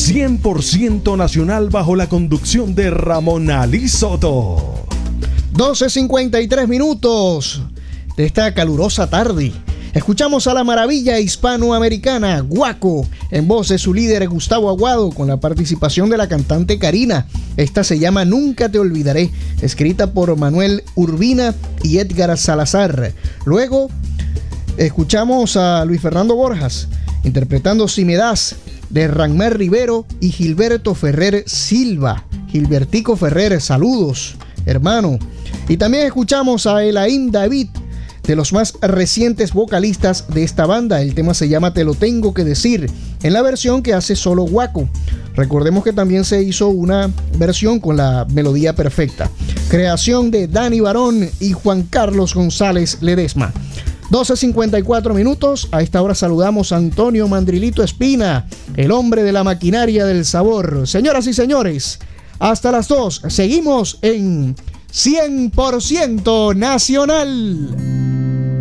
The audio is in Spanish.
100% nacional bajo la conducción de Ramón Ali Soto. 12:53 minutos de esta calurosa tarde. Escuchamos a la maravilla hispanoamericana Guaco en voz de su líder Gustavo Aguado, con la participación de la cantante Karina. Esta se llama Nunca te olvidaré, escrita por Manuel Urbina y Edgar Salazar. Luego escuchamos a Luis Fernando Borjas interpretando Si me das, de Ranmer Rivero y Gilberto Ferrer Silva. Gilbertico Ferrer, saludos, hermano. Y también escuchamos a Elaim David, de los más recientes vocalistas de esta banda. El tema se llama Te lo tengo que decir, en la versión que hace solo Guaco. Recordemos que también se hizo una versión con la melodía perfecta, creación de Dani Barón y Juan Carlos González Ledesma. 12:54 minutos. A esta hora saludamos a Antonio Mandrilito Espina, el hombre de la maquinaria del sabor. Señoras y señores, hasta las 2 seguimos en 100% Nacional.